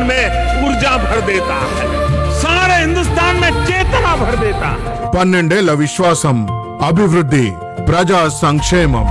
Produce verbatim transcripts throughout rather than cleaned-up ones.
हिंदुस्तान में ऊर्जा भर देता है, सारे हिंदुस्तान में चेतना भर देता है। పన్నెండేళ్ల విశ్వాసం, అభివృద్ధి, ప్రజా సంక్షేమం.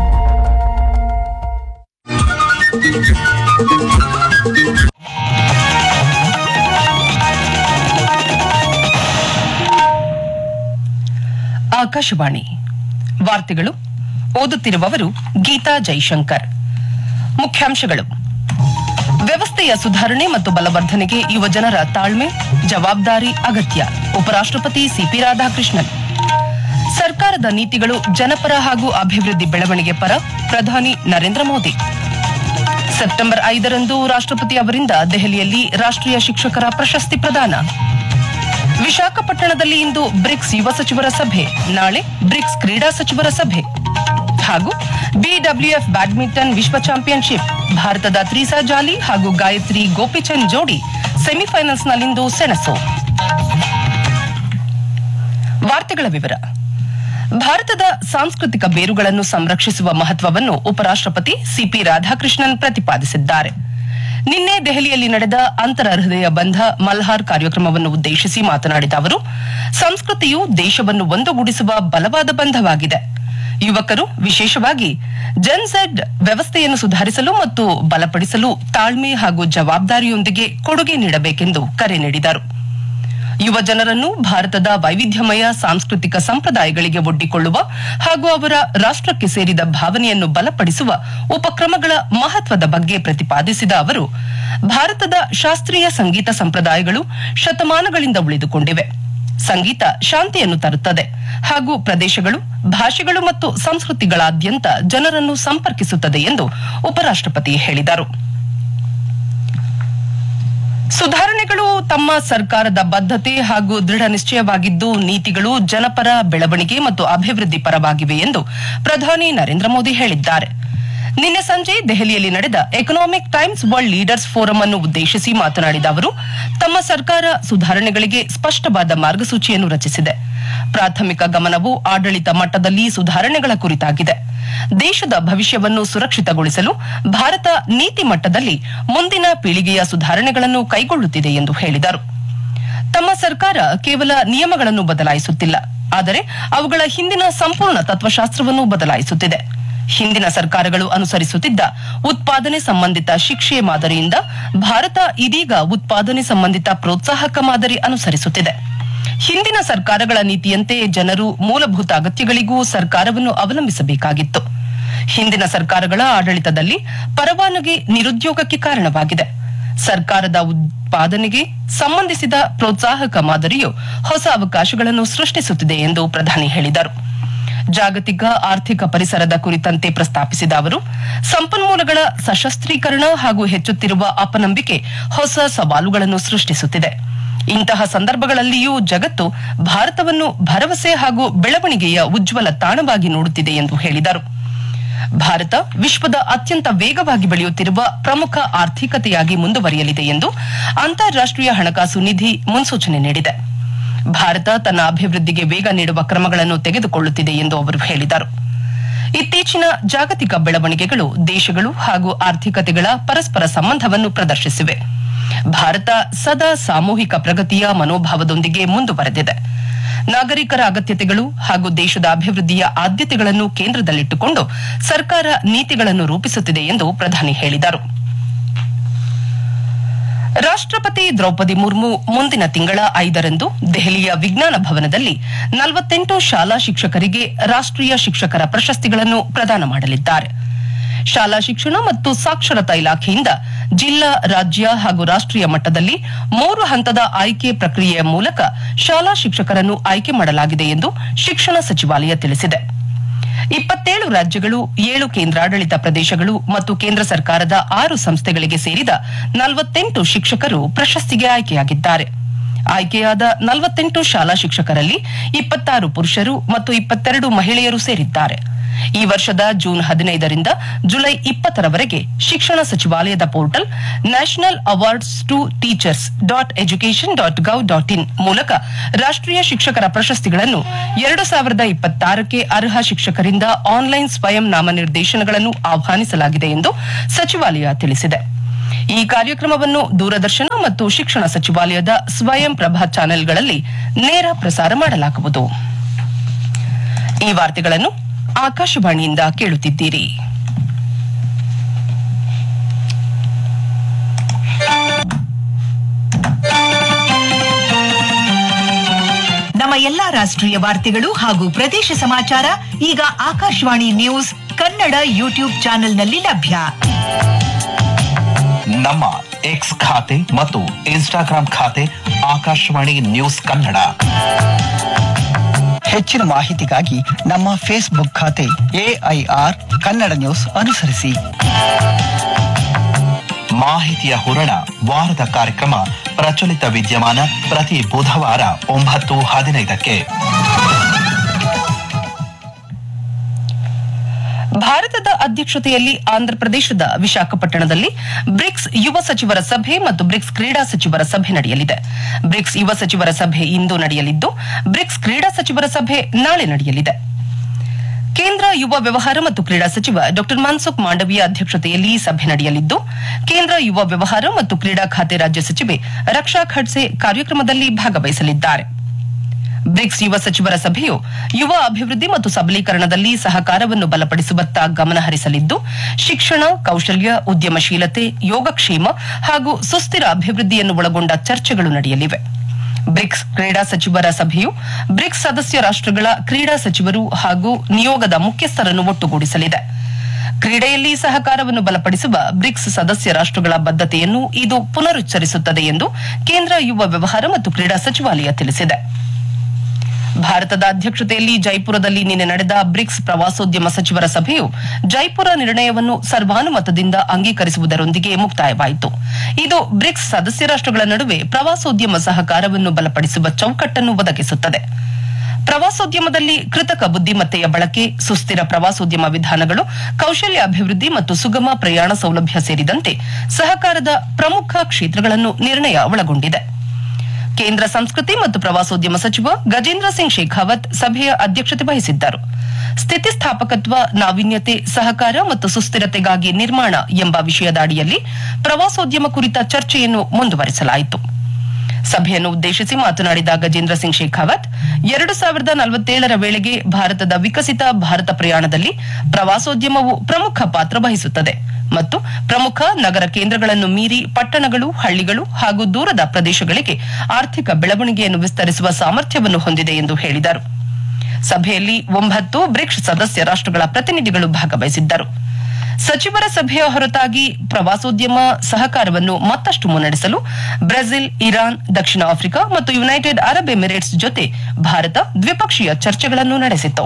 ಆಕಾಶವಾಣಿ ವಾರ್ತೆಗಳು, ಓದುತ್ತಿರುವವರು ಗೀತಾ ಜೈಶಂಕರ್. ಮುಖ್ಯಾಂಶಗಳು: ವ್ಯವಸ್ಥೆಯ ಸುಧಾರಣೆ ಮತ್ತು ಬಲವರ್ಧನೆಗೆ ಯುವಜನರ ತಾಳ್ಮೆ, ಜವಾಬ್ದಾರಿ ಅಗತ್ಯ. ಉಪರಾಷ್ಟ್ರಪತಿ ಸಿಪಿ ರಾಧಾಕೃಷ್ಣನ್. ಸರ್ಕಾರದ ನೀತಿಗಳು ಜನಪರ ಹಾಗೂ ಅಭಿವೃದ್ಧಿ ಬೆಳವಣಿಗೆ ಪರ, ಪ್ರಧಾನಿ ನರೇಂದ್ರ ಮೋದಿ. ಸೆಪ್ಟೆಂಬರ್ ಐದರಂದು ರಾಷ್ಟ್ರಪತಿ ಅವರಿಂದ ದೆಹಲಿಯಲ್ಲಿ ರಾಷ್ಟ್ರೀಯ ಶಿಕ್ಷಕರ ಪ್ರಶಸ್ತಿ ಪ್ರದಾನ. ವಿಶಾಖಪಟ್ಟಣದಲ್ಲಿ ಇಂದು ಬ್ರಿಕ್ಸ್ ಯುವ ಸಚಿವರ ಸಭೆ, ನಾಳೆ ಬ್ರಿಕ್ಸ್ ಕ್ರೀಡಾ ಸಚಿವರ ಸಭೆ. ಹಾಗೂ ಬಿಡಬ್ಲ್ಯೂಎಫ್ ಬ್ಯಾಡ್ಮಿಂಟನ್ ವಿಶ್ವ ಚಾಂಪಿಯನ್ಶಿಪ್, ಭಾರತದ ತ್ರಿಸಾ ಜಾಲಿ ಹಾಗೂ ಗಾಯತ್ರಿ ಗೋಪಿಚಂದ್ ಜೋಡಿ ಸೆಮಿಫೈನಲ್ಸ್ನಲ್ಲಿಂದು ಸೆಣಸು. ವಾರ್ತೆಗಳ ವಿವರ. ಭಾರತದ ಸಾಂಸ್ಕೃತಿಕ ಬೇರುಗಳನ್ನು ಸಂರಕ್ಷಿಸುವ ಮಹತ್ವವನ್ನು ಉಪರಾಷ್ಟ್ರಪತಿ ಸಿಪಿ ರಾಧಾಕೃಷ್ಣನ್ ಪ್ರತಿಪಾದಿಸಿದ್ದಾರೆ. ನಿನ್ನೆ ದೆಹಲಿಯಲ್ಲಿ ನಡೆದ ಅಂತರ ಹೃದಯ ಬಂಧ ಮಲ್ಹಾರ್ ಕಾರ್ಯಕ್ರಮವನ್ನು ಉದ್ದೇಶಿಸಿ ಮಾತನಾಡಿದ ಅವರು, ಸಂಸ್ಕೃತಿಯು ದೇಶವನ್ನು ಒಂದುಗೂಡಿಸುವ ಬಲವಾದ ಬಂಧವಾಗಿದೆ. ಯುವಕರು, ವಿಶೇಷವಾಗಿ ಜೆನ್ ಝೆಡ್, ವ್ಯವಸ್ಥೆಯನ್ನು ಸುಧಾರಿಸಲು ಮತ್ತು ಬಲಪಡಿಸಲು ತಾಳ್ಮೆ ಹಾಗೂ ಜವಾಬ್ದಾರಿಯೊಂದಿಗೆ ಕೊಡುಗೆ ನೀಡಬೇಕೆಂದು ಕರೆ ನೀಡಿದರು. ಯುವ ಜನರನ್ನು ಭಾರತದ ವೈವಿಧ್ಯಮಯ ಸಾಂಸ್ಕೃತಿಕ ಸಂಪ್ರದಾಯಗಳಿಗೆ ಒಡ್ಡಿಕೊಳ್ಳುವ ಹಾಗೂ ಅವರ ರಾಷ್ಟಕ್ಕೆ ಸೇರಿದ ಭಾವನೆಯನ್ನು ಬಲಪಡಿಸುವ ಉಪಕ್ರಮಗಳ ಮಹತ್ವದ ಬಗ್ಗೆ ಪ್ರತಿಪಾದಿಸಿದ ಅವರು, ಭಾರತದ ಶಾಸ್ತ್ರೀಯ ಸಂಗೀತ ಸಂಪ್ರದಾಯಗಳು ಶತಮಾನಗಳಿಂದ ಉಳಿದುಕೊಂಡಿವೆ. ಸಂಗೀತ ಶಾಂತಿಯನ್ನು ತರುತ್ತದೆ ಹಾಗೂ ಪ್ರದೇಶಗಳು, ಭಾಷೆಗಳು ಮತ್ತು ಸಂಸ್ಕೃತಿಗಳಾದ್ಯಂತ ಜನರನ್ನು ಸಂಪರ್ಕಿಸುತ್ತದೆ ಎಂದು ಉಪರಾಷ್ಟ್ರಪತಿ ಹೇಳಿದರು. ಸುಧಾರಣೆಗಳು ತಮ್ಮ ಸರ್ಕಾರದ ಬದ್ಧತೆ ಹಾಗೂ ದೃಢ ನಿಶ್ಚಯವಾಗಿದ್ದು, ನೀತಿಗಳು ಜನಪರ, ಬೆಳವಣಿಗೆ ಮತ್ತು ಅಭಿವೃದ್ಧಿ ಪರವಾಗಿವೆ ಎಂದು ಪ್ರಧಾನಿ ನರೇಂದ್ರ ಮೋದಿ ಹೇಳಿದ್ದಾರೆ. ನಿನ್ನೆ ಸಂಜೆ ದೆಹಲಿಯಲ್ಲಿ ನಡೆದ economic times world leaders forum ಅನ್ನು ಉದ್ದೇಶಿಸಿ ಮಾತನಾಡಿದ ಅವರು, ತಮ್ಮ ಸರ್ಕಾರ ಸುಧಾರಣೆಗಳಿಗೆ ಸ್ಪಷ್ಟವಾದ ಮಾರ್ಗಸೂಚಿಯನ್ನು ರಚಿಸಿದೆ. ಪ್ರಾಥಮಿಕ ಗಮನವು ಆಡಳಿತ ಮಟ್ಟದಲ್ಲಿ ಸುಧಾರಣೆಗಳ ಕುರಿತಾಗಿದೆ. ದೇಶದ ಭವಿಷ್ಯವನ್ನು ಸುರಕ್ಷಿತಗೊಳಿಸಲು ಭಾರತ ನೀತಿ ಮಟ್ಟದಲ್ಲಿ ಮುಂದಿನ ಪೀಳಿಗೆಯ ಸುಧಾರಣೆಗಳನ್ನು ಕೈಗೊಳ್ಳುತ್ತಿದೆ ಎಂದು ಹೇಳಿದರು. ತಮ್ಮ ಸರ್ಕಾರ ಕೇವಲ ನಿಯಮಗಳನ್ನು ಬದಲಾಯಿಸುತ್ತಿಲ್ಲ, ಆದರೆ ಅವುಗಳ ಹಿಂದಿನ ಸಂಪೂರ್ಣ ತತ್ವಶಾಸ್ತ್ರವನ್ನು ಬದಲಾಯಿಸುತ್ತಿದೆ. ಹಿಂದಿನ ಸರ್ಕಾರಗಳು ಅನುಸರಿಸುತ್ತಿದ್ದ ಉತ್ಪಾದನೆ ಸಂಬಂಧಿತ ಶಿಕ್ಷೆ ಮಾದರಿಯಿಂದ ಭಾರತ ಇದೀಗ ಉತ್ಪಾದನೆ ಸಂಬಂಧಿತ ಪ್ರೋತ್ಸಾಹಕ ಮಾದರಿ ಅನುಸರಿಸುತ್ತಿದೆ. ಹಿಂದಿನ ಸರ್ಕಾರಗಳ ನೀತಿಯಂತೆ ಜನರು ಮೂಲಭೂತ ಅಗತ್ಯಗಳಿಗೂ ಸರ್ಕಾರವನ್ನು ಅವಲಂಬಿಸಬೇಕಾಗಿತ್ತು. ಹಿಂದಿನ ಸರ್ಕಾರಗಳ ಆಡಳಿತದಲ್ಲಿ ಪರವಾನಗಿ ನಿರುದ್ಯೋಗಕ್ಕೆ ಕಾರಣವಾಗಿದೆ. ಸರ್ಕಾರದ ಉತ್ಪಾದನೆಗೆ ಸಂಬಂಧಿಸಿದ ಪ್ರೋತ್ಸಾಹಕ ಮಾದರಿಯು ಹೊಸ ಅವಕಾಶಗಳನ್ನು ಸೃಷ್ಟಿಸುತ್ತಿದೆ ಎಂದು ಪ್ರಧಾನಿ ಹೇಳಿದರು. ಜಾಗತಿಕ ಆರ್ಥಿಕ ಪರಿಸರದ ಕುರಿತಂತೆ ಪ್ರಸ್ತಾಪಿಸಿದ ಅವರು, ಸಂಪನ್ಮೂಲಗಳ ಸಶಸ್ತ್ರೀಕರಣ ಹಾಗೂ ಹೆಚ್ಚುತ್ತಿರುವ ಅಪನಂಬಿಕೆ ಹೊಸ ಸವಾಲುಗಳನ್ನು ಸೃಷ್ಟಿಸುತ್ತಿದೆ. ಇಂತಹ ಸಂದರ್ಭಗಳಲ್ಲಿಯೂ ಜಗತ್ತು ಭಾರತವನ್ನು ಭರವಸೆ ಹಾಗೂ ಬೆಳವಣಿಗೆಯ ಉಜ್ವಲ ತಾಣವಾಗಿ ನೋಡುತ್ತಿದೆ ಎಂದು ಹೇಳಿದರು. ಭಾರತ ವಿಶ್ವದ ಅತ್ಯಂತ ವೇಗವಾಗಿ ಬೆಳೆಯುತ್ತಿರುವ ಪ್ರಮುಖ ಆರ್ಥಿಕತೆಯಾಗಿ ಮುಂದುವರಿಯಲಿದೆ ಎಂದು ಅಂತಾರಾಷ್ಟೀಯ ಹಣಕಾಸು ನಿಧಿ ಮುನ್ಸೂಚನೆ ನೀಡಿದೆ. ಭಾರತ ತನ್ನ ಅಭಿವೃದ್ಧಿಗೆ ವೇಗ ನೀಡುವ ಕ್ರಮಗಳನ್ನು ತೆಗೆದುಕೊಳ್ಳುತ್ತಿದೆ ಎಂದು ಅವರು ಹೇಳಿದರು. ಇತ್ತೀಚಿನ ಜಾಗತಿಕ ಬೆಳವಣಿಗೆಗಳು ದೇಶಗಳು ಹಾಗೂ ಆರ್ಥಿಕತೆಗಳ ಪರಸ್ಪರ ಸಂಬಂಧವನ್ನು ಪ್ರದರ್ಶಿಸಿವೆ. ಭಾರತ ಸದಾ ಸಾಮೂಹಿಕ ಪ್ರಗತಿಯ ಮನೋಭಾವದೊಂದಿಗೆ ಮುಂದುವರೆದಿದೆ. ನಾಗರಿಕರ ಅಗತ್ಯತೆಗಳು ಹಾಗೂ ದೇಶದ ಅಭಿವೃದ್ಧಿಯ ಆದ್ಯತೆಗಳನ್ನು ಕೇಂದ್ರದಲ್ಲಿಟ್ಟುಕೊಂಡು ಸರ್ಕಾರ ನೀತಿಗಳನ್ನು ರೂಪಿಸುತ್ತಿದೆ ಎಂದು ಪ್ರಧಾನಿ ಹೇಳಿದರು. ರಾಷ್ಟ್ರಪತಿ ದ್ರೌಪದಿ ಮುರ್ಮು ಮುಂದಿನ ತಿಂಗಳ ಐದರಂದು ದೆಹಲಿಯ ವಿಜ್ಞಾನ ಭವನದಲ್ಲಿ ನಲವತ್ತೆಂಟು ಶಾಲಾ ಶಿಕ್ಷಕರಿಗೆ ರಾಷ್ಟ್ರೀಯ ಶಿಕ್ಷಕರ ಪ್ರಶಸ್ತಿಗಳನ್ನು ಪ್ರದಾನ ಮಾಡಲಿದ್ದಾರೆ. ಶಾಲಾ ಶಿಕ್ಷಣ ಮತ್ತು ಸಾಕ್ಷರತಾ ಇಲಾಖೆಯಿಂದ ಜಿಲ್ಲಾ, ರಾಜ್ಯ ಹಾಗೂ ರಾಷ್ಟ್ರೀಯ ಮಟ್ಟದಲ್ಲಿ ಮೂರು ಹಂತದ ಆಯ್ಕೆ ಪ್ರಕ್ರಿಯೆಯ ಮೂಲಕ ಶಾಲಾ ಶಿಕ್ಷಕರನ್ನು ಆಯ್ಕೆ ಮಾಡಲಾಗಿದೆ ಎಂದು ಶಿಕ್ಷಣ ಸಚಿವಾಲಯ ತಿಳಿಸಿದೆ. ಇಪ್ಪತ್ತೇಳು ರಾಜ್ಯಗಳು, ಏಳು ಕೇಂದ್ರಾಡಳಿತ ಪ್ರದೇಶಗಳು ಮತ್ತು ಕೇಂದ್ರ ಸರ್ಕಾರದ ಆರು ಸಂಸ್ಥೆಗಳಿಗೆ ಸೇರಿದ ನಲವತ್ತೆಂಟು ಶಿಕ್ಷಕರು ಪ್ರಶಸ್ತಿಗೆ ಆಯ್ಕೆಯಾಗಿದ್ದಾರೆ. ಆಯ್ಕೆಯಾದ ನಲವತ್ತೆಂಟು ಶಾಲಾ ಶಿಕ್ಷಕರಲ್ಲಿ ಇಪ್ಪತ್ತಾರು ಪುರುಷರು ಮತ್ತು ಇಪ್ಪತ್ತೆರಡು ಮಹಿಳೆಯರು ಸೇರಿದ್ದಾರೆ. ಈ ವರ್ಷದ ಜೂನ್ ಹದಿನೈದರಿಂದ ಜುಲೈ ಇಪ್ಪತ್ತರವರೆಗೆ ಶಿಕ್ಷಣ ಸಚಿವಾಲಯದ portal national awards to teachers dot education dot ಗವ್ dot in ಮೂಲಕ ರಾಷ್ಟ್ರೀಯ ಶಿಕ್ಷಕರ ಪ್ರಶಸ್ತಿಗಳನ್ನು ಎರಡು ಸಾವಿರದ ಇಪ್ಪತ್ತಾರಕ್ಕೆ ಅರ್ಹ ಶಿಕ್ಷಕರಿಂದ ಆನ್ಲೈನ್ ಸ್ವಯಂ ನಾಮನಿರ್ದೇಶನಗಳನ್ನು ಆಹ್ವಾನಿಸಲಾಗಿದೆ ಎಂದು ಸಚಿವಾಲಯ ತಿಳಿಸಿದೆ. ಈ ಕಾರ್ಯಕ್ರಮವನ್ನು ದೂರದರ್ಶನ ಮತ್ತು ಶಿಕ್ಷಣ ಸಚಿವಾಲಯದ ಸ್ವಯಂ ಪ್ರಭಾ ಚಾನೆಲ್ಗಳಲ್ಲಿ ನೇರ ಪ್ರಸಾರ ಮಾಡಲಾಗುವುದು. ಈ ವಾರ್ತೆಗಳನ್ನು ಆಕಾಶವಾಣಿಯಿಂದ ಕೇಳುತ್ತಿದ್ದೀರಿ. ನಮ್ಮ ಎಲ್ಲಾ ರಾಷ್ಟ್ರೀಯ ವಾರ್ತೆಗಳು ಹಾಗೂ ಪ್ರದೇಶ ಸಮಾಚಾರ ಈಗ ಆಕಾಶವಾಣಿ ನ್ಯೂಸ್ ಕನ್ನಡ ಯೂಟ್ಯೂಬ್ ಚಾನೆಲ್ನಲ್ಲಿ ಲಭ್ಯ. ನಮ್ಮ ಎಕ್ಸ್ ಖಾತೆ ಮತ್ತು ಇನ್ಸ್ಟಾಗ್ರಾಂ ಖಾತೆ ಆಕಾಶವಾಣಿ ನ್ಯೂಸ್ ಕನ್ನಡ. ಹೆಚ್ಚಿನ ಮಾಹಿತಿಗಾಗಿ ನಮ್ಮ ಫೇಸ್ಬುಕ್ ಖಾತೆ ಎಐಆರ್ ಕನ್ನಡ ನ್ಯೂಸ್ ಅನುಸರಿಸಿ. ಮಾಹಿತಿಯ ಹೂರಣ ವಾರದ ಕಾರ್ಯಕ್ರಮ ಪ್ರಚಲಿತ ವಿದ್ಯಮಾನ ಪ್ರತಿ ಬುಧವಾರ ಒಂಬತ್ತು ಹದಿನೈದಕ್ಕೆ. ಭಾರತದ ಅಧ್ಯಕ್ಷತೆಯಲ್ಲಿ ಆಂಧ್ರಪ್ರದೇಶದ ವಿಶಾಖಪಟ್ಟಣದಲ್ಲಿ ಬ್ರಿಕ್ಸ್ ಯುವ ಸಚಿವರ ಸಭೆ ಮತ್ತು ಬ್ರಿಕ್ಸ್ ಕ್ರೀಡಾ ಸಚಿವರ ಸಭೆ ನಡೆಯಲಿದೆ. ಬ್ರಿಕ್ಸ್ ಯುವ ಸಚಿವರ ಸಭೆ ಇಂದು ನಡೆಯಲಿದ್ದು, ಬ್ರಿಕ್ಸ್ ಕ್ರೀಡಾ ಸಚಿವರ ಸಭೆ ನಾಳೆ ನಡೆಯಲಿದೆ. ಕೇಂದ್ರ ಯುವ ವ್ಯವಹಾರ ಮತ್ತು ಕ್ರೀಡಾ ಸಚಿವ ಡಾ ಮನ್ಸುಖ್ ಮಾಂಡವೀಯ ಅಧ್ಯಕ್ಷತೆಯಲ್ಲಿ ಸಭೆ ನಡೆಯಲಿದ್ದು, ಕೇಂದ್ರ ಯುವ ವ್ಯವಹಾರ ಮತ್ತು ಕ್ರೀಡಾ ಖಾತೆ ರಾಜ್ಯ ಸಚಿವೆ ರಕ್ಷಾ ಖಡ್ಸೆ ಕಾರ್ಯಕ್ರಮದಲ್ಲಿ ಭಾಗವಹಿಸಲಿದ್ದಾರೆ. ಬ್ರಿಕ್ಸ್ ಯುವ ಸಚಿವರ ಸಭೆಯು ಯುವ ಅಭಿವೃದ್ಧಿ ಮತ್ತು ಸಬಲೀಕರಣದಲ್ಲಿ ಸಹಕಾರವನ್ನು ಬಲಪಡಿಸುವತ್ತ ಗಮನ ಹರಿಸಲಿದ್ದು, ಶಿಕ್ಷಣ, ಕೌಶಲ್ಯ, ಉದ್ಯಮಶೀಲತೆ, ಯೋಗಕ್ಷೇಮ ಹಾಗೂ ಸುಸ್ಥಿರ ಅಭಿವೃದ್ಧಿಯನ್ನು ಒಳಗೊಂಡ ಚರ್ಚೆಗಳು ನಡೆಯಲಿವೆ. ಬ್ರಿಕ್ಸ್ ಕ್ರೀಡಾ ಸಚಿವರ ಸಭೆಯು ಬ್ರಿಕ್ಸ್ ಸದಸ್ಯ ರಾಷ್ಟ್ರಗಳ ಕ್ರೀಡಾ ಸಚಿವರು ಹಾಗೂ ನಿಯೋಗದ ಮುಖ್ಯಸ್ಥರನ್ನು ಒಟ್ಟುಗೂಡಿಸಲಿದೆ. ಕ್ರೀಡೆಯಲ್ಲಿ ಸಹಕಾರವನ್ನು ಬಲಪಡಿಸುವ ಬ್ರಿಕ್ಸ್ ಸದಸ್ಯ ರಾಷ್ಟ್ರಗಳ ಬದ್ಧತೆಯನ್ನು ಇದು ಪುನರುಚ್ಚರಿಸುತ್ತದೆ ಎಂದು ಕೇಂದ್ರ ಯುವ ವ್ಯವಹಾರ ಮತ್ತು ಕ್ರೀಡಾ ಸಚಿವಾಲಯ ತಿಳಿಸಿದೆ. ಭಾರತದ ಅಧ್ಯಕ್ಷತೆಯಲ್ಲಿ ಜೈಪುರದಲ್ಲಿ ನಿನ್ನೆ ನಡೆದ ಬ್ರಿಕ್ಸ್ ಪ್ರವಾಸೋದ್ಯಮ ಸಚಿವರ ಸಭೆಯು ಜೈಪುರ ನಿರ್ಣಯವನ್ನು ಸರ್ವಾನುಮತದಿಂದ ಅಂಗೀಕರಿಸುವುದರೊಂದಿಗೆ ಮುಕ್ತಾಯವಾಯಿತು. ಇದು ಬ್ರಿಕ್ಸ್ ಸದಸ್ಯ ರಾಷ್ಟ್ರಗಳ ನಡುವೆ ಪ್ರವಾಸೋದ್ಯಮ ಸಹಕಾರವನ್ನು ಬಲಪಡಿಸುವ ಚೌಕಟ್ಟನ್ನು ಒದಗಿಸುತ್ತದೆ. ಪ್ರವಾಸೋದ್ಯಮದಲ್ಲಿ ಕೃತಕ ಬುದ್ದಿಮತ್ತೆಯ ಬಳಕೆ, ಸುಸ್ಥಿರ ಪ್ರವಾಸೋದ್ಯಮ ವಿಧಾನಗಳು, ಕೌಶಲ್ಯ ಅಭಿವೃದ್ಧಿ ಮತ್ತು ಸುಗಮ ಪ್ರಯಾಣ ಸೌಲಭ್ಯ ಸೇರಿದಂತೆ ಸಹಕಾರದ ಪ್ರಮುಖ ಕ್ಷೇತ್ರಗಳನ್ನು ನಿರ್ಣಯ ಒಳಗೊಂಡಿದೆ. ಕೇಂದ್ರ ಸಂಸ್ಕೃತಿ ಮತ್ತು ಪ್ರವಾಸೋದ್ಯಮ ಸಚಿವ ಗಜೇಂದ್ರ ಸಿಂಗ್ ಶೇಖಾವತ್ ಸಭೆಯ ಅಧ್ಯಕ್ಷತೆ ವಹಿಸಿದ್ದರು. ಸ್ಥಿತಿಸ್ಥಾಪಕತ್ವ, ನಾವೀನ್ಯತೆ, ಸಹಕಾರ ಮತ್ತು ಸುಸ್ಥಿರತೆಗಾಗಿ ನಿರ್ಮಾಣ ಎಂಬ ವಿಷಯದ ಅಡಿಯಲ್ಲಿ ಪ್ರವಾಸೋದ್ಯಮ ಕುರಿತ ಚರ್ಚೆಯನ್ನು ಮುಂದುವರಿಸಲಾಯಿತು. ಸಭೆಯನ್ನು ಉದ್ದೇಶಿಸಿ ಮಾತನಾಡಿದ ಗಜೇಂದ್ರ ಸಿಂಗ್ ಶೇಖಾವತ್, ಎರಡು ಸಾವಿರದ ನಲವತ್ತೇಳರ ವೇಳೆಗೆ ಭಾರತದ ವಿಕಸಿತ ಭಾರತ ಪ್ರಯಾಣದಲ್ಲಿ ಪ್ರವಾಸೋದ್ಯಮವು ಪ್ರಮುಖ ಪಾತ್ರ ವಹಿಸುತ್ತದೆ ಮತ್ತು ಪ್ರಮುಖ ನಗರ ಕೇಂದ್ರಗಳನ್ನು ಮೀರಿ ಪಟ್ಟಣಗಳು, ಹಳ್ಳಿಗಳು ಹಾಗೂ ದೂರದ ಪ್ರದೇಶಗಳಿಗೆ ಆರ್ಥಿಕ ಬೆಳವಣಿಗೆಯನ್ನು ವಿಸ್ತರಿಸುವ ಸಾಮರ್ಥ್ಯವನ್ನು ಹೊಂದಿದೆ ಎಂದು ಹೇಳಿದರು. ಸಭೆಯಲ್ಲಿ ಒಂಬತ್ತು ಬ್ರಿಕ್ಸ್ ಸದಸ್ಯ ರಾಷ್ಟ್ರಗಳ ಪ್ರತಿನಿಧಿಗಳು ಭಾಗವಹಿಸಿದ್ದರು. ಸಚಿವರ ಸಭೆಯ ಹೊರತಾಗಿ ಪ್ರವಾಸೋದ್ಯಮ ಸಹಕಾರವನ್ನು ಮತ್ತಷ್ಟು ಮುನ್ನಡೆಸಲು ಬ್ರೆಜಿಲ್, ಇರಾನ್, ದಕ್ಷಿಣ ಆಫ್ರಿಕಾ ಮತ್ತು ಯುನೈಟೆಡ್ ಅರಬ್ ಎಮಿರೇಟ್ಸ್ ಜೊತೆ ಭಾರತ ದ್ವಿಪಕ್ಷೀಯ ಚರ್ಚೆಗಳನ್ನು ನಡೆಸಿತು.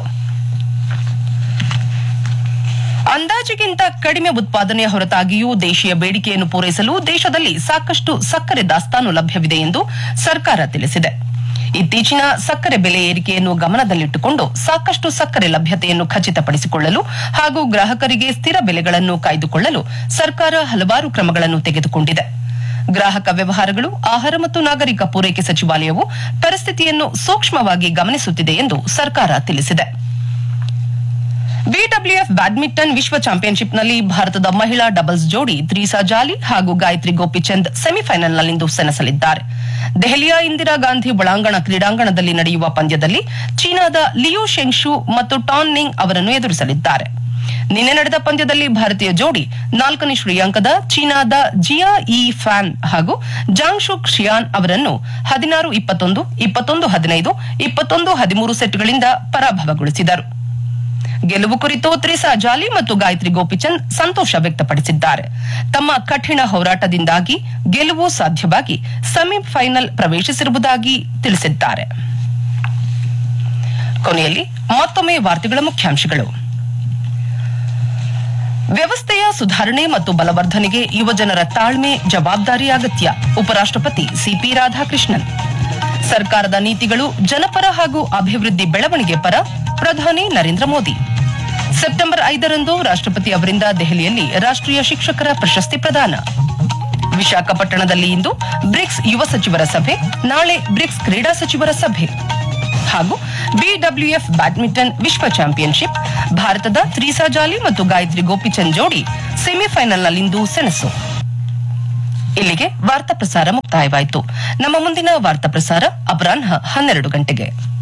ಅಂದಾಜಿಗಿಂತ ಕಡಿಮೆ ಉತ್ಪಾದನೆಯ ಹೊರತಾಗಿಯೂ ದೇಶೀಯ ಬೇಡಿಕೆಯನ್ನು ಪೂರೈಸಲು ದೇಶದಲ್ಲಿ ಸಾಕಷ್ಟು ಸಕ್ಕರೆ ದಾಸ್ತಾನು ಲಭ್ಯವಿದೆ ಎಂದು ಸರ್ಕಾರ ತಿಳಿಸಿದೆ. ಇತ್ತೀಚಿನ ಸಕ್ಕರೆ ಬೆಲೆ ಏರಿಕೆಯನ್ನು ಗಮನದಲ್ಲಿಟ್ಟುಕೊಂಡು ಸಾಕಷ್ಟು ಸಕ್ಕರೆ ಲಭ್ಯತೆಯನ್ನು ಖಚಿತಪಡಿಸಿಕೊಳ್ಳಲು ಹಾಗೂ ಗ್ರಾಹಕರಿಗೆ ಸ್ಥಿರ ಬೆಲೆಗಳನ್ನು ಕಾಯ್ದುಕೊಳ್ಳಲು ಸರ್ಕಾರ ಹಲವಾರು ಕ್ರಮಗಳನ್ನು ತೆಗೆದುಕೊಂಡಿದೆ. ಗ್ರಾಹಕ ವ್ಯವಹಾರಗಳು, ಆಹಾರ ಮತ್ತು ನಾಗರಿಕ ಪೂರೈಕೆ ಸಚಿವಾಲಯವು ಪರಿಸ್ಥಿತಿಯನ್ನು ಸೂಕ್ಷ್ಮವಾಗಿ ಗಮನಿಸುತ್ತಿದೆ ಎಂದು ಸರ್ಕಾರ ತಿಳಿಸಿದೆ. ಬಿಡಬ್ಲ್ಯೂಎಫ್ ಬ್ಯಾಡ್ಮಿಂಟನ್ ವಿಶ್ವ ಚಾಂಪಿಯನ್ಶಿಪ್ನಲ್ಲಿ ಭಾರತದ ಮಹಿಳಾ ಡಬಲ್ಸ್ ಜೋಡಿ ತ್ರಿಸಾ ಜಾಲಿ ಹಾಗೂ ಗಾಯತ್ರಿ ಗೋಪಿಚಂದ್ ಸೆಮಿಫೈನಲ್ನಲ್ಲಿಂದು ಸೆಣಸಲಿದ್ದಾರೆ. ದೆಹಲಿಯ ಇಂದಿರಾ ಗಾಂಧಿ ಒಳಾಂಗಣ ಕ್ರೀಡಾಂಗಣದಲ್ಲಿ ನಡೆಯುವ ಪಂದ್ಯದಲ್ಲಿ ಚೀನಾದ ಲಿಯು ಶೆಂಗ್ಶು ಮತ್ತು ಟಾನ್ ನಿಂಗ್ ಅವರನ್ನು ಎದುರಿಸಲಿದ್ದಾರೆ. ನಿನ್ನೆ ನಡೆದ ಪಂದ್ಯದಲ್ಲಿ ಭಾರತೀಯ ಜೋಡಿ ನಾಲ್ಕನೇ ಶ್ರೇಯಾಂಕದ ಚೀನಾದ ಜಿಯಾ ಇ ಫ್ಯಾನ್ ಹಾಗೂ ಜಾಂಗ್ಶುಕ್ ಶಿಯಾನ್ ಅವರನ್ನು ಹದಿನಾರು ಇಪ್ಪತ್ತೊಂದು, ಇಪ್ಪತ್ತೊಂದು ಹದಿನೈದು, ಇಪ್ಪತ್ತೊಂದು ಹದಿಮೂರು ಸೆಟ್ಗಳಿಂದ ಪರಾಭವಗೊಳಿಸಿದರು. ಗೆಲುವು ಕುರಿತು ತ್ರಿಸಾ ಜಾಲಿ ಮತ್ತು ಗಾಯತ್ರಿ ಗೋಪಿಚಂದ್ ಸಂತೋಷ ವ್ಯಕ್ತಪಡಿಸಿದ್ದಾರೆ. ತಮ್ಮ ಕಠಿಣ ಹೋರಾಟದಿಂದಾಗಿ ಗೆಲುವು ಸಾಧ್ಯವಾಗಿ ಸೆಮಿಫೈನಲ್ ಪ್ರವೇಶಿಸಿರುವುದಾಗಿ ತಿಳಿಸಿದ್ದಾರೆ. ಕೊನೆಯಲ್ಲಿ ಮತ್ತೊಮ್ಮೆ ವಾರ್ತೆಗಳ ಮುಖ್ಯಾಂಶಗಳು. ವ್ಯವಸ್ಥೆಯ ಸುಧಾರಣೆ ಮತ್ತು ಬಲವರ್ಧನೆಗೆ ಯುವಜನರ ತಾಳ್ಮೆ, ಜವಾಬ್ದಾರಿ ಅಗತ್ಯ. ಉಪರಾಷ್ಟಪತಿ ಸಿಪಿ ರಾಧಾಕೃಷ್ಣನ್. ಸರ್ಕಾರದ ನೀತಿಗಳು ಜನಪರ ಹಾಗೂ ಅಭಿವೃದ್ಧಿ ಬೆಳವಣಿಗೆ ಪರ. ಪ್ರಧಾನಿ ನರೇಂದ್ರ ಮೋದಿ. ಸೆಪ್ಟೆಂಬರ್ ಐದರಂದು ರಾಷ್ಟಪತಿ ಅವರಿಂದ ದೆಹಲಿಯಲ್ಲಿ ರಾಷ್ಟೀಯ ಶಿಕ್ಷಕರ ಪ್ರಶಸ್ತಿ ಪ್ರದಾನ. ವಿಶಾಖಪಟ್ಟಣದಲ್ಲಿ ಇಂದು ಬ್ರಿಕ್ಸ್ ಯುವ ಸಚಿವರ ಸಭೆ, ನಾಳೆ ಬ್ರಿಕ್ಸ್ ಕ್ರೀಡಾ ಸಚಿವರ ಸಭೆ. ಹಾಗೂ ಬಿಡಬ್ಲ್ಯೂಎಫ್ ಬ್ಯಾಡ್ಮಿಂಟನ್ ವಿಶ್ವ ಚಾಂಪಿಯನ್ಶಿಪ್, ಭಾರತದ ತ್ರಿಸಾ ಜಾಲಿ ಮತ್ತು ಗಾಯತ್ರಿ ಗೋಪಿಚಂದ್ ಜೋಡಿ ಸೆಮಿಫೈನಲ್ನಲ್ಲಿಂದು ಸೆಣಸು. ಇಲ್ಲಿಗೆ ವಾರ್ತಾ ಪ್ರಸಾರ ಮುಕ್ತಾಯವಾಯಿತು. ನಮ್ಮ ಮುಂದಿನ ವಾರ್ತಾ ಪ್ರಸಾರ ಅಪರಾಹ್ನ ಹನ್ನೆರಡು ಗಂಟೆಗೆ.